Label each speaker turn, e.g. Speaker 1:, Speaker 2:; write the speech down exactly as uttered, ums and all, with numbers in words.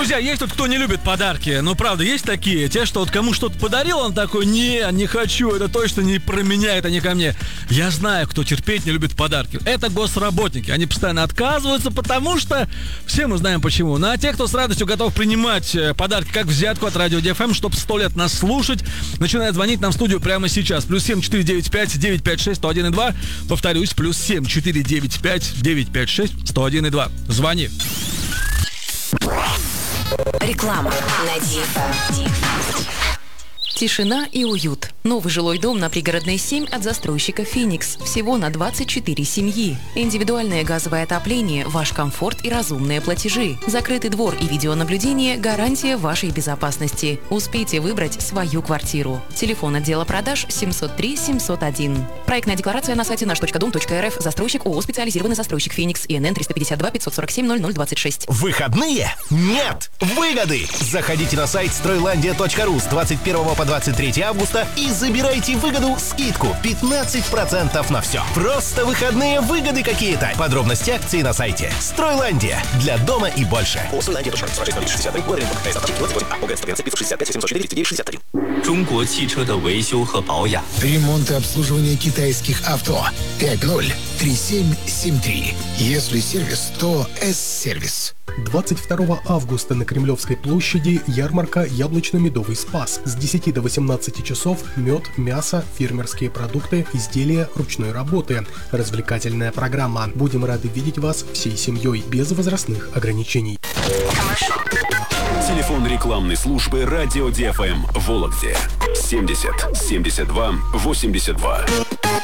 Speaker 1: Друзья, есть тут кто не любит подарки. Ну, правда, есть такие. Те, что вот кому что-то подарил, он такой: не, не хочу, это точно не про меня, это не ко мне. Я знаю, кто терпеть не любит подарки. Это госработники. Они постоянно отказываются, потому что все мы знаем почему. Ну, а те, кто с радостью готов принимать подарки как взятку от Радио ди эф эм, чтобы сто лет нас слушать, начинают звонить нам в студию прямо сейчас. Плюс семь четыре девять пять девять пять шесть сто один и два. Повторюсь, плюс семь четыре девять пять девять пять шесть сто один и два. Звони.
Speaker 2: Реклама на ди эф эм. Тишина и уют. Новый жилой дом на Пригородной семь от застройщика «Феникс». Всего на двадцать четыре семьи. Индивидуальное газовое отопление, ваш комфорт и разумные платежи. Закрытый двор и видеонаблюдение – гарантия вашей безопасности. Успейте выбрать свою квартиру. Телефон отдела продаж семьсот три семьсот один. Проектная декларация на сайте наш точка дом точка эр эф. Застройщик ООО «Специализированный застройщик «Феникс». ИНН триста пятьдесят два пятьсот сорок семь ноль ноль двадцать шесть.
Speaker 3: Выходные? Нет! Выгоды! Заходите на сайт стройландия точка ру с двадцать первого по двадцать третьего августа и забирайте выгоду, скидку пятнадцать процентов на все. Просто выходные выгоды какие-то. Подробности акции на сайте Стройландия. Для дома и больше.
Speaker 4: Ремонт и обслуживание китайских авто. пять ноль три семь семь три. Если сервис, то С-сервис.
Speaker 5: двадцать второго августа на Кремлевской площади ярмарка «Яблочно-медовый спас». С десяти до восемнадцати часов мед, мясо, фермерские продукты, изделия ручной работы. Развлекательная программа. Будем рады видеть вас всей семьей, без возрастных ограничений.
Speaker 6: Телефон рекламной службы Радио ди эф эм в Вологде семьдесят семьдесят два восемьдесят два.